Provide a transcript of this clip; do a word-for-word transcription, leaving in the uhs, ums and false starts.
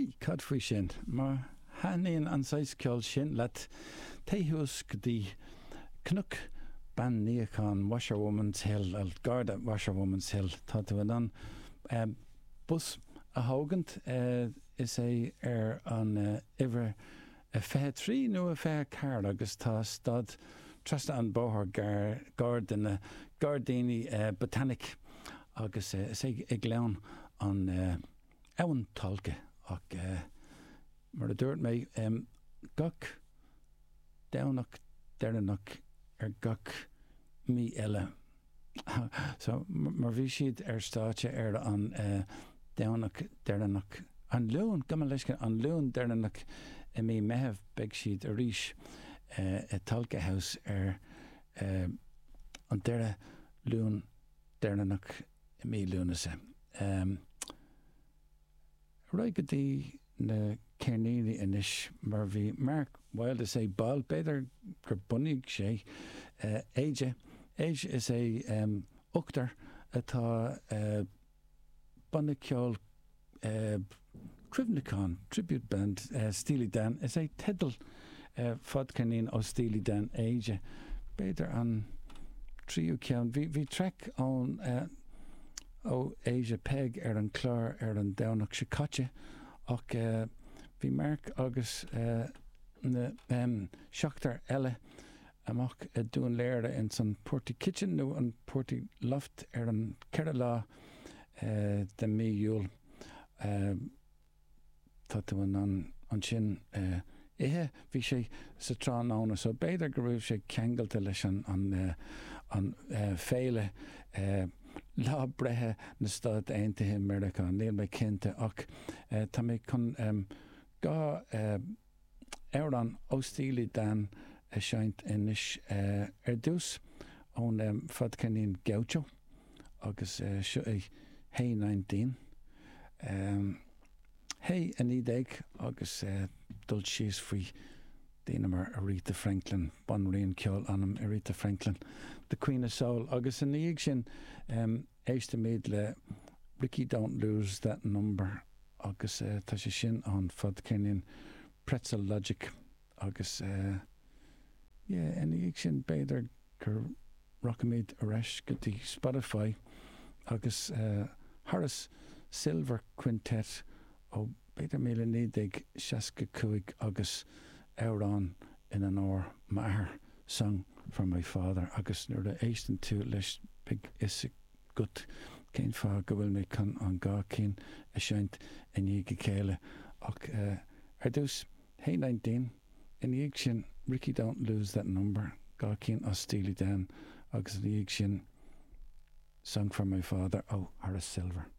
Rí cad faoi sin, mar haíon an sais ceol sin let taithús go dtí cnuk ban níochan Washerwoman's Hill, al Garda Washerwoman's Hill, tá tú an um, bus a hágant uh, is é ar an uh, iver a fé trí nó a fé car agus tá stad trasta an bóthar gar Gardaine Gardaine uh, Botanic agus uh, is é ag lean an uh, ewan talge ach uh, mar a dúirt mé um, gach dawnach dernach ar gach mí eile so mar bhí siad ar státe ar an uh, dawnach dernach an lún gama leis an lún dernach i mí meheh beag siad a ríis uh, a talge house ar uh, an dere lún dernach i mí lúnase um, Right go dtí na Cairníní inis mar bhí Mark Wilde is é ball beidir gur bunig sé uh, éige éige is é um, uachtar atá uh, bunig ceol uh, Cribhnacán tribute band uh, Steely Dan is é tedal uh, fad Cairnín ó Steely Dan éige beidir an tríú ceann bhí bhí trec ón uh, ó Asia peg ar an chlár ar an dawnach se caite ach uh, bhí Mark agus uh, na um, seachtar eile amach a dúin léire in san Porty Kitchen nó an Porty Loft ar an ceire lá uh, de mí júl uh, tá tú an an sin uh, ihe bhí sé sa trán ána so beidir go raibh sé ceangailta leis an an, uh, an uh, féile uh, lá brethe na stad aontaithe America níl mé cinnte ach uh, tá mé chun um, gá uh, éireann ó Steely Dan a seint inis uh, ar dús ón um, fad Cairnín Gaucho agus uh, seo é Hey nineteen um, Hey a ní déag agus uh, dul síos faoi Dana mar Aretha Franklin Bonraíon ceol anam Aretha Franklin the Queen of Soul agus an íag sin um, éiste méid le Ricky Don't Lose That Number agus uh, tá sé sin an fad Cairnín Pretzel Logic agus uh, yeah, an íag sin beidir gur rockamid areis go dtí Spotify agus uh, Horace Silver Quintet ó beidir míle nídig seasca cuaig agus Éireann in an ár maithair sung from my father agus nuair a éistan tú leis big is gut cén fá go bhfuil mé chun an gá cín a seint in íag céile ach uh, ar dús Hey nineteen in íag sin Ricky Don't Lose That Number gá cín ó Steely Dan agus in íag sin sung from my father ó Horace Silver.